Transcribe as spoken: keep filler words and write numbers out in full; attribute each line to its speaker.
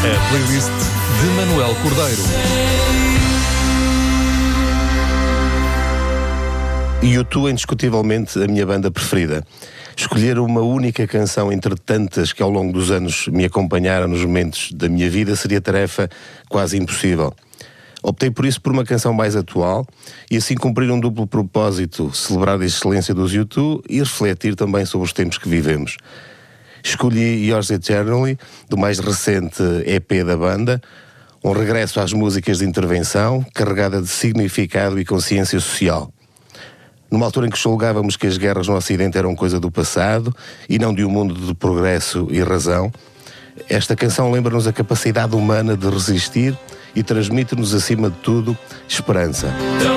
Speaker 1: A playlist de Manuel Cordeiro.
Speaker 2: U dois é indiscutivelmente a minha banda preferida. Escolher uma única canção entre tantas que ao longo dos anos me acompanharam nos momentos da minha vida seria tarefa quase impossível. Optei por isso por uma canção mais atual e assim cumprir um duplo propósito: celebrar a excelência dos U dois e refletir também sobre os tempos que vivemos. Escolhi Yours Eternally, do mais recente E P da banda, um regresso às músicas de intervenção, carregada de significado e consciência social. Numa altura em que julgávamos que as guerras no Ocidente eram coisa do passado e não de um mundo de progresso e razão, esta canção lembra-nos a capacidade humana de resistir e transmite-nos, acima de tudo, esperança.